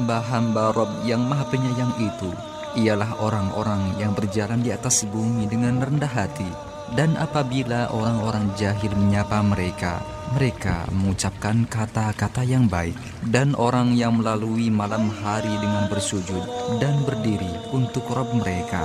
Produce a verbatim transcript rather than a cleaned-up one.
hamba-hamba Rob yang Maha Penyayang itu ialah orang-orang yang berjalan di atas bumi dengan rendah hati. Dan apabila orang-orang jahil menyapa mereka, mereka mengucapkan kata-kata yang baik. Dan orang yang melalui malam hari dengan bersujud dan berdiri untuk Rob mereka,